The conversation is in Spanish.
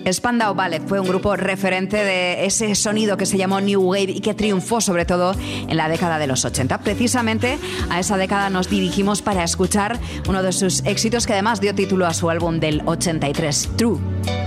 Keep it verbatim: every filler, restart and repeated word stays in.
Spandau Ballet fue un grupo referente de ese sonido que se llamó New Wave y que triunfó sobre todo en la década de los ochenta. Precisamente a esa década nos dirigimos para escuchar uno de sus éxitos que además dio título a su álbum del ochenta y tres, True.